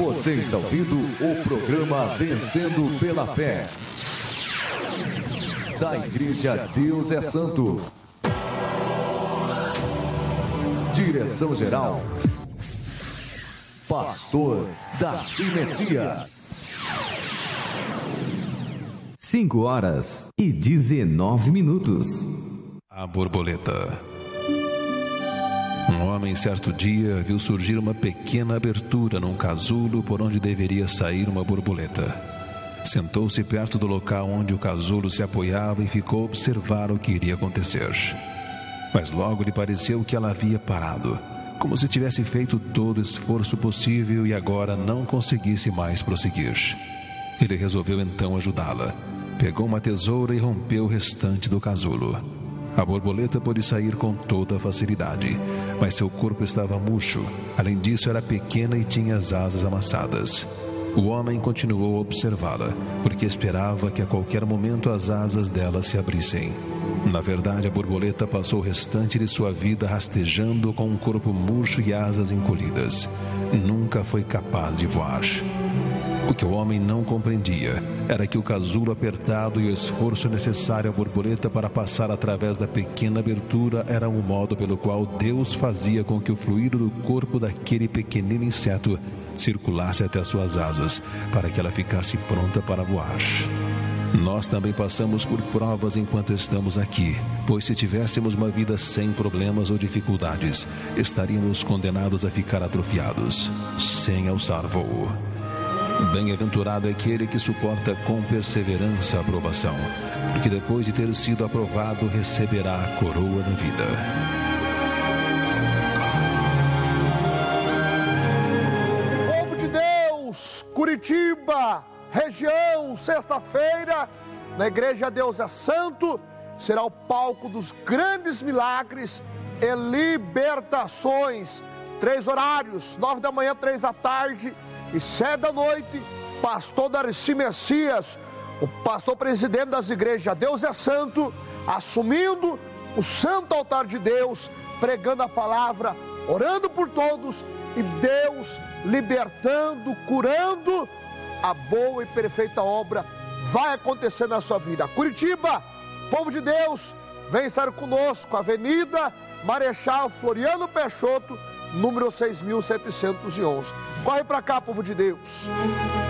Você está ouvindo o programa Vencendo pela Fé, da Igreja Deus é Santo. Direção-geral, Pastor Darcy Messias. 5h19. A borboleta. Um homem, certo dia, viu surgir uma pequena abertura num casulo por onde deveria sair uma borboleta. Sentou-se perto do local onde o casulo se apoiava e ficou a observar o que iria acontecer. Mas logo lhe pareceu que ela havia parado, como se tivesse feito todo o esforço possível e agora não conseguisse mais prosseguir. Ele resolveu então ajudá-la. Pegou uma tesoura e rompeu o restante do casulo. A borboleta pôde sair com toda facilidade, mas seu corpo estava murcho. Além disso, era pequena e tinha as asas amassadas. O homem continuou a observá-la, porque esperava que a qualquer momento as asas dela se abrissem. Na verdade, a borboleta passou o restante de sua vida rastejando com um corpo murcho e asas encolhidas. Nunca foi capaz de voar. O que o homem não compreendia era que o casulo apertado e o esforço necessário à borboleta para passar através da pequena abertura era o modo pelo qual Deus fazia com que o fluido do corpo daquele pequenino inseto circulasse até suas asas, para que ela ficasse pronta para voar. Nós também passamos por provas enquanto estamos aqui, pois se tivéssemos uma vida sem problemas ou dificuldades, estaríamos condenados a ficar atrofiados, sem alçar voo. Bem-aventurado é aquele que suporta com perseverança a aprovação, porque depois de ter sido aprovado, receberá a coroa da vida. Povo de Deus, Curitiba, região, sexta-feira, na Igreja Deus é Santo, será o palco dos grandes milagres e libertações. 3 horários, 9 da manhã, 3 da tarde e 7 da noite, pastor Darcy Messias, o pastor presidente das igrejas Deus é Santo, assumindo o santo altar de Deus, pregando a palavra, orando por todos e Deus libertando, curando. A boa e perfeita obra vai acontecer na sua vida. Curitiba, povo de Deus, vem estar conosco, Avenida Marechal Floriano Peixoto, número 6.711. Corre para cá, povo de Deus.